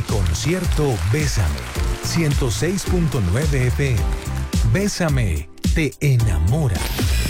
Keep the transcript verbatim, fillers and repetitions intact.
Concierto Bésame, ciento seis punto nueve F M. Bésame te enamora.